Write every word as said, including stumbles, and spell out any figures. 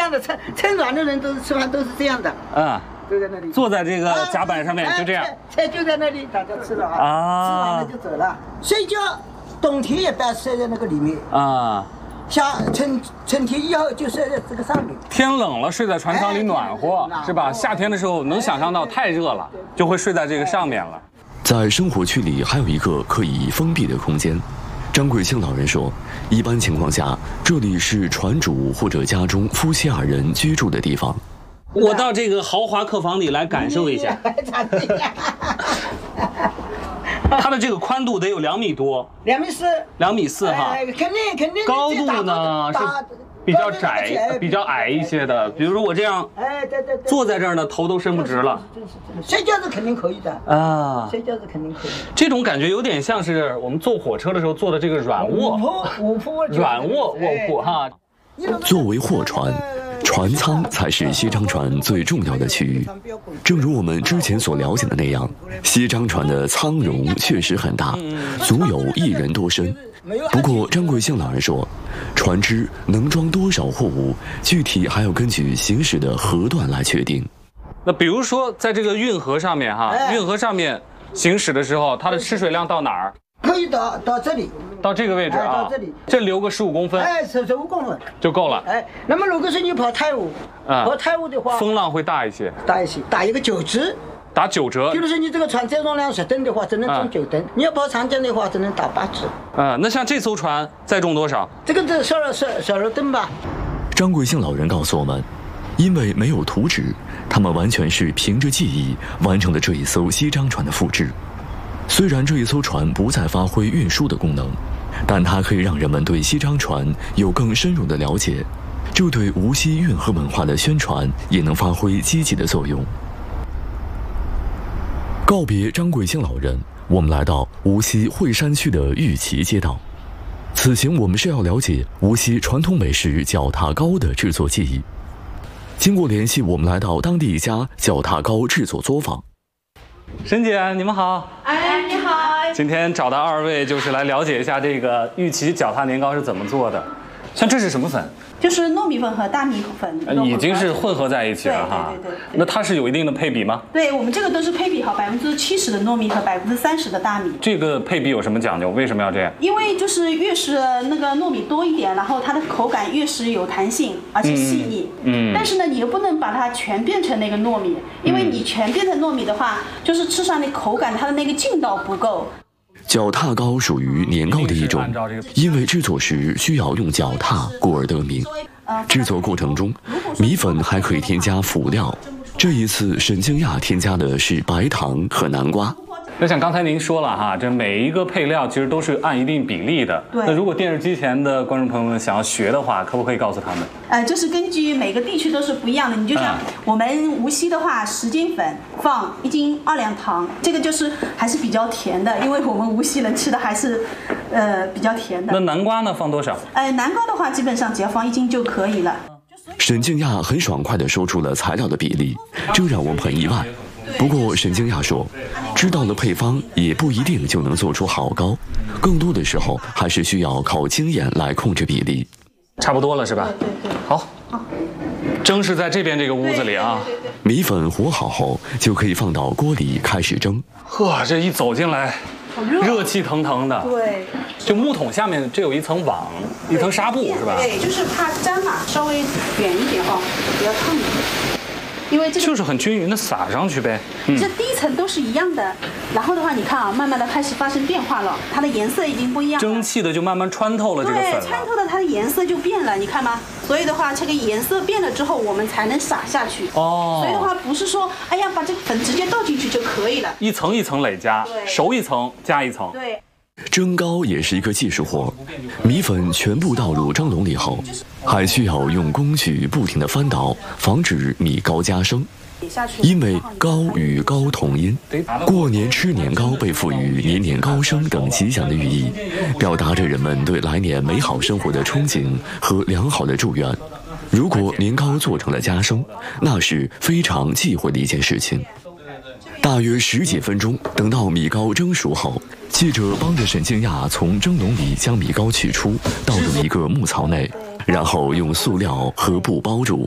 样的，撑撑船的人都是吃饭都是这样的。 嗯。 就在那里， 坐在这个甲板上面，就这样， 菜就在那里，大家吃了啊，吃完了就走了。睡觉，冬天也不要睡在那个里面啊，夏春春天以后就睡在这个上面。 天冷了，睡在船舱里暖和，是吧？夏天的时候能想象到太热了，就会睡在这个上面了。 在生活区里还有一个可以封闭的空间。张贵清老人说，一般情况下，这里是船主或者家中夫妻二人居住的地方。 我到这个豪华客房里来感受一下，它的这个宽度得有两米多， 两米四， 两米四哈， 肯定肯定。 高度呢是比较窄、比较矮一些的，比如说我这样， 哎，对对对， 坐在这儿呢，头都伸不直了。 睡觉是肯定可以的啊，睡觉是肯定可以。 这种感觉有点像是我们坐火车的时候坐的这个软卧， 卧铺， 软卧卧铺哈。 作为货船。 船舱才是西漳船最重要的区域，正如我们之前所了解的那样，西漳船的舱容确实很大，足有一人多深。不过张贵兴老人说，船只能装多少货物，具体还要根据行驶的河段来确定。 那比如说在这个运河上面哈，运河上面行驶的时候，它的吃水量到哪儿？ 可以到到这里， 到这个位置啊， 到这里， 这留个十五公分， 哎，十十五公分就够了。 哎，那么如果是你跑泰晤，啊，跑泰晤的话， 风浪会大一些， 大一些，打一个九折， 打九折。 就是你这个船载重量十吨的话，只能重九吨；你要跑长江的话，只能打八折。 啊，那像这艘船载重多少？ 这个这十二十十二吨吧。 张贵兴老人告诉我们，因为没有图纸，他们完全是凭着记忆完成了这一艘西漳船的复制。 虽然这一艘船不再发挥运输的功能，但它可以让人们对西漳船有更深入的了解，这对无锡运河文化的宣传也能发挥积极的作用。告别张贵兴老人，我们来到无锡惠山区的玉岐街道。此行我们是要了解无锡传统美食脚踏糕的制作技艺。经过联系，我们来到当地一家脚踏糕制作作坊。 沈姐，你们好！ 哎，你好！ 今天找到二位，就是来了解一下这个玉岐脚踏年糕是怎么做的。像这是什么粉？ 就是糯米粉和大米粉， 已经是混合在一起了哈。 对对对。 那它是有一定的配比吗？ 对，我们这个都是配比好，百分之七十的糯米和百分之三十的大米。 这个配比有什么讲究？为什么要这样？ 因为就是越是那个糯米多一点，然后它的口感越是有弹性，而且细腻。嗯。但是呢，你又不能把它全变成那个糯米，因为你全变成糯米的话，就是吃上的口感，它的那个劲道不够。 脚踏糕属于年糕的一种，因为制作时需要用脚踏，故而得名。制作过程中，米粉还可以添加辅料。这一次，沈静亚添加的是白糖和南瓜。 那像刚才您说了哈，这每一个配料其实都是按一定比例的。 对。 那如果电视机前的观众朋友们想要学的话，可不可以告诉他们？ 呃，这是根据每个地区都是不一样的。你就像我们无锡的话，十斤粉放一斤二两糖，这个就是还是比较甜的，因为我们无锡人吃的还是呃比较甜的。 那南瓜呢？放多少？ 呃，南瓜的话，基本上只要放一斤就可以了。 沈静亚很爽快地说出了材料的比例，这让我们很意外。 不过，沈静亚说，知道了配方也不一定就能做出好糕，更多的时候还是需要靠经验来控制比例。 差不多了是吧？ 对对对。 好，蒸是在这边这个屋子里啊。 对对对对米粉和好后，就可以放到锅里开始蒸。 呵，这一走进来，热气腾腾的。 对。 就木桶下面这有一层网，一层纱布是吧？ 对，就是怕粘嘛，稍微远一点哦，不要烫。 因为这个就是很均匀的撒上去呗， 嗯、这第一层都是一样的，然后的话，你看啊，慢慢的开始发生变化了，它的颜色已经不一样了， 蒸汽的就慢慢穿透了这个粉了， 对，穿透的它的颜色就变了，你看吗？所以的话，这个颜色变了之后，我们才能撒下去。哦，所以的话，不是说，哎呀，把这个粉直接倒进去就可以了， 一层一层累加，熟一层加一层。 对。 蒸糕也是一个技术活，米粉全部倒入蒸笼里后，还需要用工具不停地翻倒，防止米糕加生。因为糕与糕同音，过年吃年糕被赋予年年高升等吉祥的寓意，表达着人们对来年美好生活的憧憬和良好的祝愿。如果年糕做成了加生，那是非常忌讳的一件事情。大约十几分钟，等到米糕蒸熟后，记者帮着沈静亚从蒸笼里将米糕取出，倒入一个木槽内，然后用塑料和布包住，